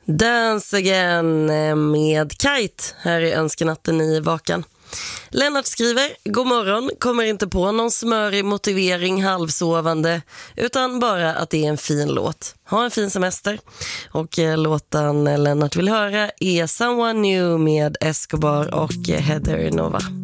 Dance Again med Kite här i Önskenatten i Vakan. Lennart skriver: god morgon, kommer inte på någon smörig motivering halvsovande, utan bara att det är en fin låt. Ha en fin semester. Och låten Lennart vill höra är Someone New med Escobar och Heather Nova.